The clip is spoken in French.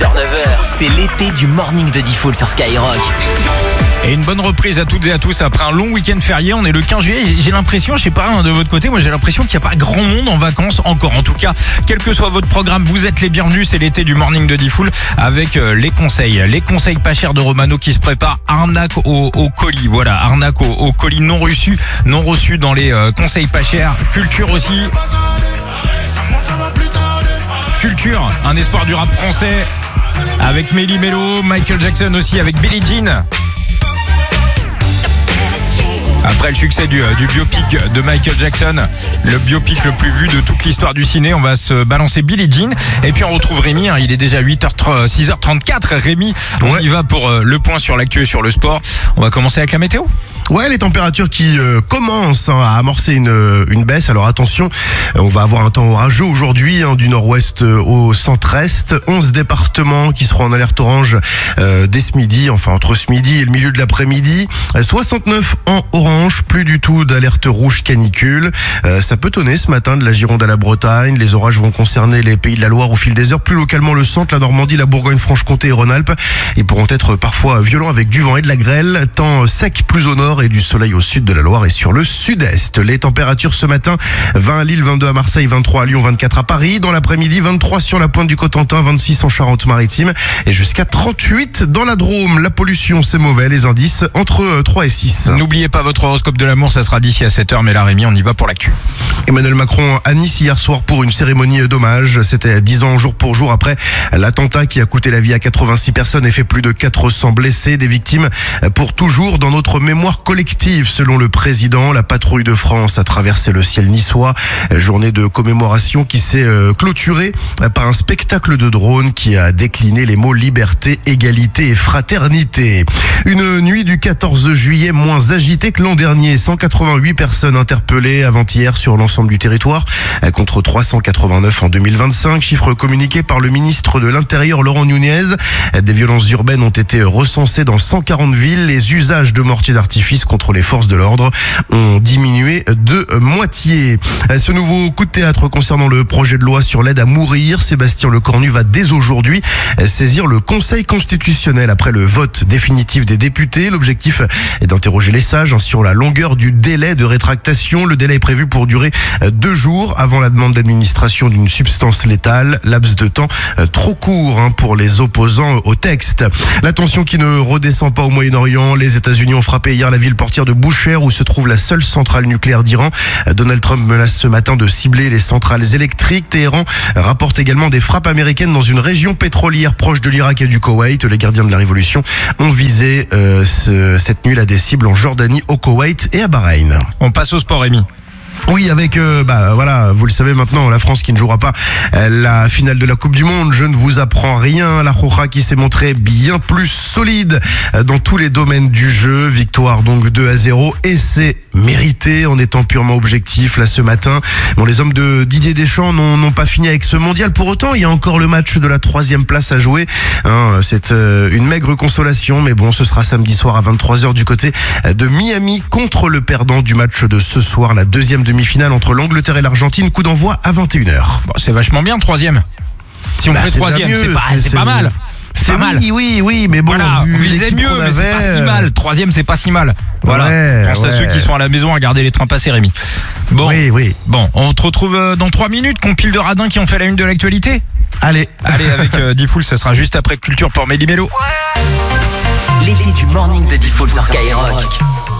6h-9h, c'est l'été du morning de Diffoul sur Skyrock. Et une bonne reprise à toutes et à tous après un long week-end férié. On est le 15 juillet. J'ai l'impression, je sais pas, de votre côté, moi j'ai l'impression qu'il n'y a pas grand monde en vacances encore. En tout cas, quel que soit votre programme, vous êtes les bienvenus. C'est l'été du morning de Diffoul avec les conseils. Les conseils pas chers de Romano qui se prépare. Arnaque au colis. Voilà, arnaque au colis non reçu dans les conseils pas chers. Culture aussi. Culture, un espoir du rap français avec Melly Mello, Michael Jackson aussi avec Billie Jean. Après le succès du biopic de Michael Jackson, le biopic le plus vu de toute l'histoire du ciné, on va se balancer Billie Jean. Et puis on retrouve Rémi, il est déjà 6h34. Rémi, on y va pour le point sur l'actu et sur le sport. On va commencer avec la météo. Ouais, les températures qui commencent à amorcer une baisse. Alors attention, on va avoir un temps orageux aujourd'hui, du nord-ouest au centre-est. 11 départements qui seront en alerte orange dès ce midi, enfin entre ce midi et le milieu de l'après-midi. 69 en orange, plus du tout d'alerte rouge canicule. Ça peut tonner ce matin de la Gironde à la Bretagne. Les orages vont concerner les pays de la Loire au fil des heures, plus localement le centre, la Normandie, la Bourgogne-Franche-Comté et Rhône-Alpes. Ils pourront être parfois violents avec du vent et de la grêle. Temps sec plus au nord et du soleil au sud de la Loire et sur le sud-est. Les températures ce matin, 20 à Lille, 22 à Marseille, 23 à Lyon, 24 à Paris. Dans l'après-midi, 23 sur la pointe du Cotentin, 26 en Charente-Maritime et jusqu'à 38 dans la Drôme. La pollution, c'est mauvais. Les indices entre 3 et 6. N'oubliez pas votre horoscope de l'amour, ça sera d'ici à 7h. Mais là, Rémi, on y va pour l'actu. Emmanuel Macron à Nice hier soir pour une cérémonie d'hommage. C'était 10 ans jour pour jour après l'attentat qui a coûté la vie à 86 personnes et fait plus de 400 blessés. Des victimes pour toujours dans notre mémoire collective. Selon le président, la patrouille de France a traversé le ciel niçois. Journée de commémoration qui s'est clôturée par un spectacle de drone qui a décliné les mots liberté, égalité et fraternité. Une nuit du 14 juillet moins agitée que l'an dernier. 188 personnes interpellées avant-hier sur l'ensemble du territoire contre 389 en 2025. Chiffre communiqué par le ministre de l'Intérieur Laurent Nunez. Des violences urbaines ont été recensées dans 140 villes. Les usages de mortiers d'artifice contre les forces de l'ordre ont diminué de moitié. Ce nouveau coup de théâtre concernant le projet de loi sur l'aide à mourir, Sébastien Lecornu va dès aujourd'hui saisir le Conseil constitutionnel après le vote définitif des députés. L'objectif est d'interroger les sages sur la longueur du délai de rétractation. Le délai est prévu pour durer 2 jours avant la demande d'administration d'une substance létale. Laps de temps trop court pour les opposants au texte. La tension qui ne redescend pas au Moyen-Orient. Les États-Unis ont frappé hier la ville portière de Boucher où se trouve la seule centrale nucléaire d'Iran. Donald Trump menace ce matin de cibler les centrales électriques. Téhéran rapporte également des frappes américaines dans une région pétrolière proche de l'Irak et du Koweït. Les gardiens de la révolution ont visé cette nuit des cibles en Jordanie, au Koweït et à Bahreïn. On passe au sport, Rémi. Oui, avec, voilà, vous le savez maintenant, la France qui ne jouera pas la finale de la Coupe du Monde. Je ne vous apprends rien. La Roja qui s'est montrée bien plus solide dans tous les domaines du jeu. Victoire donc 2-0 et c'est mérité en étant purement objectif là ce matin. Bon, les hommes de Didier Deschamps n'ont pas fini avec ce mondial. Pour autant, il y a encore le match de la 3e place à jouer. C'est une maigre consolation, mais bon, ce sera samedi soir à 23h du côté de Miami contre le perdant du match de ce soir, la 2e demi-finale entre l'Angleterre et l'Argentine, coup d'envoi à 21h. Bon, c'est vachement bien, 3e. Si on fait 3e, c'est pas mal. C'est pas mal. Oui, mais bon, voilà, on visait mieux, mais c'est pas si mal. 3e, c'est pas si mal. Voilà. Pense à ceux qui sont à la maison à garder les trains passés, Rémi. Bon, oui. Bon, on te retrouve dans 3 minutes. Compile de radins qui ont fait la une de l'actualité. Allez, avec Diffoul, ça sera juste après Culture pour Melly Mello. L'été du morning de Diffoul sur Skyrock.